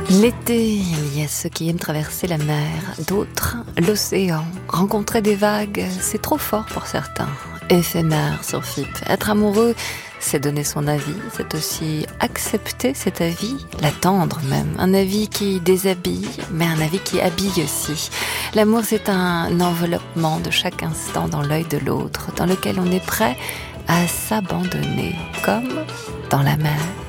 L'été, il y a ceux qui aiment traverser la mer, d'autres l'océan. Rencontrer des vagues, c'est trop fort pour certains. Éphémère sur FIP. Être amoureux, c'est donner son avis, c'est aussi accepter cet avis, l'attendre même. Un avis qui déshabille, mais un avis qui habille aussi. L'amour, c'est un enveloppement de chaque instant dans l'œil de l'autre, dans lequel on est prêt à s'abandonner, comme dans la mer.